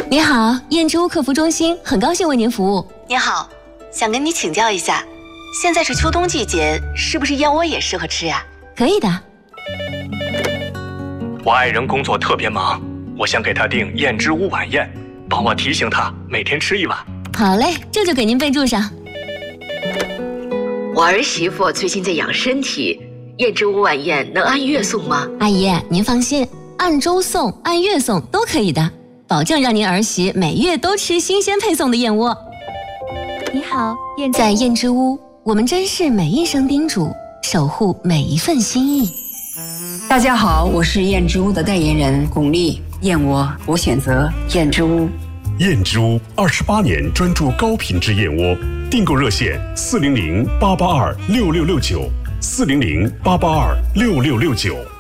你好，燕之屋客服中心，很高兴为您服务。 你好，想跟你请教一下，现在是秋冬季节，是不是燕窝也适合吃呀？ 可以的。 我爱人工作特别忙，我想给他订燕之屋晚宴，帮我提醒他每天吃一碗。 好嘞，这就给您备注上。 我儿媳妇最近在养身体，燕之屋晚宴能按月送吗？ 阿姨，您放心，按周送、按月送都可以的，保证让您儿媳每月都吃新鲜配送的燕窝。 你好， 在燕之屋，我们珍视每一声叮嘱，守护每一份心意。 大家好，我是燕之屋的代言人巩俐，燕窝我选择燕之屋。 燕之屋28年专注高品质燕窝，订购热线400-882-6669，400-882-6669。